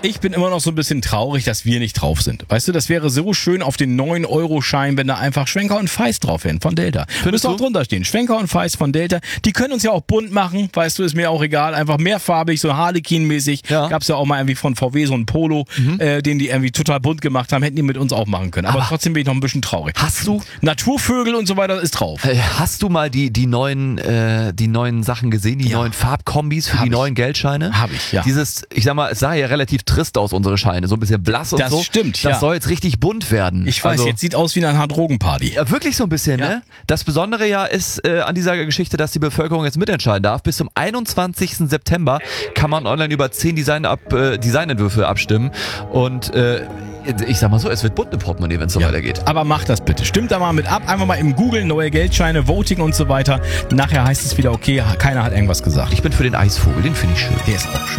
Ich bin immer noch so ein bisschen traurig, dass wir nicht drauf sind. Weißt du, das wäre so schön auf den 9-Euro-Schein, wenn da einfach Schwenker und Feist drauf wären von Delta. Müsste auch drunter stehen. Schwenker und Feist von Delta. Die können uns ja auch bunt machen, weißt du, ist mir auch egal. Einfach mehrfarbig, so Harlequin-mäßig. Ja. Gab's ja auch mal irgendwie von VW so ein Polo, den die irgendwie total bunt gemacht haben. Hätten die mit uns auch machen können. Aber trotzdem bin ich noch ein bisschen traurig. Hast du? Naturvögel und so weiter ist drauf. Hast du mal die neuen Sachen gesehen, die neuen Farbkombis für die neuen Geldscheine? Hab ich, ja. Dieses, ich sag mal, es sah ja relativ trist aus, unsere Scheine. So ein bisschen blass und das so. Das stimmt, Das soll jetzt richtig bunt werden. Ich weiß, jetzt sieht aus wie eine Drogenparty. Ja, wirklich so ein bisschen, ne? Das Besondere ja ist an dieser Geschichte, dass die Bevölkerung jetzt mitentscheiden darf. Bis zum 21. September kann man online über 10 Designentwürfe abstimmen. Und ich sag mal so, es wird bunt im Portemonnaie, wenn es so weitergeht. Aber macht das bitte. Stimmt da mal mit ab. Einfach mal im Google neue Geldscheine, Voting und so weiter. Nachher heißt es wieder, okay, keiner hat irgendwas gesagt. Ich bin für den Eisvogel, den finde ich schön. Der ist auch schön.